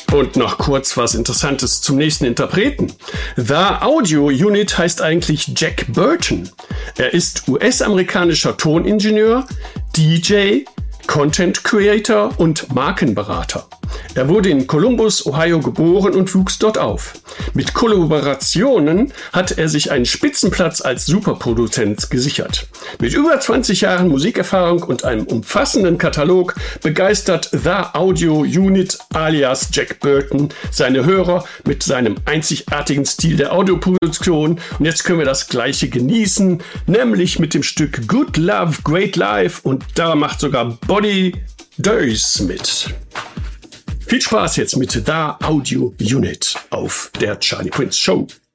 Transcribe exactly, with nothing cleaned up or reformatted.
Und noch kurz was Interessantes zum nächsten Interpreten. The Audio Unit heißt eigentlich Jack Burton. Er ist U S-amerikanischer Toningenieur, D J, Content Creator und Markenberater. Er wurde in Columbus, Ohio geboren und wuchs dort auf. Mit Kollaborationen hat er sich einen Spitzenplatz als Superproduzent gesichert. Mit über zwanzig Jahren Musikerfahrung und einem umfassenden Katalog begeistert The Audio Unit alias Jack Burton seine Hörer mit seinem einzigartigen Stil der Audioproduktion. Und jetzt können wir das Gleiche genießen, nämlich mit dem Stück Good Love, Great Life, und da macht sogar Body Days mit. Viel Spaß jetzt mit The Audio Unit auf der Charlie Prince Show.